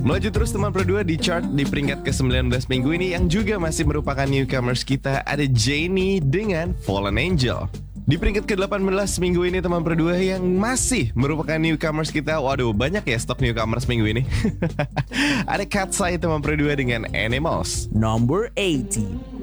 Melaju terus teman Pro 2 di chart di peringkat ke-19 minggu ini yang juga masih merupakan newcomers kita, ada Jennie dengan Fallen Angel. Di peringkat ke-18 minggu ini teman Pro 2 yang masih merupakan newcomers kita. Waduh, banyak ya stok newcomers minggu ini. Ada Katseye teman Pro 2 dengan Animals. Number 80.